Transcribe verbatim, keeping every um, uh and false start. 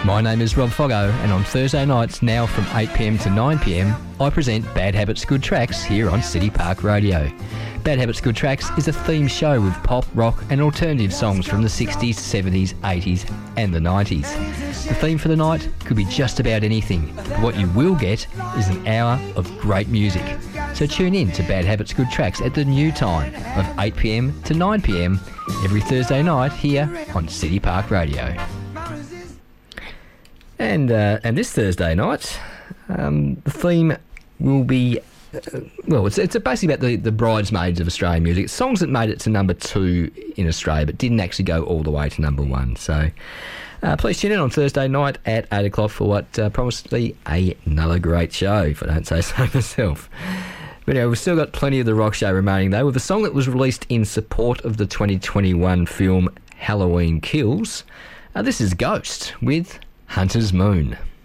My name is Rob Foggo, and on Thursday nights, now from eight p m to nine p m, I present Bad Habits Good Tracks here on City Park Radio. Bad Habits Good Tracks is a theme show with pop, rock and alternative songs from the sixties, seventies, eighties and the nineties. The theme for the night could be just about anything, but what you will get is an hour of great music. So tune in to Bad Habits Good Tracks at the new time of eight p m to nine p m every Thursday night here on City Park Radio. And uh, and this Thursday night, um, the theme will be, uh, well, it's it's basically about the, the bridesmaids of Australian music. It's songs that made it to number two in Australia, but didn't actually go all the way to number one. So uh, please tune in on Thursday night at eight o'clock for what uh, promises to be another great show, if I don't say so myself. But anyway, we've still got plenty of the rock show remaining, though, with a song that was released in support of the twenty twenty-one film Halloween Kills. Uh, this is Ghost with Hunter's Moon.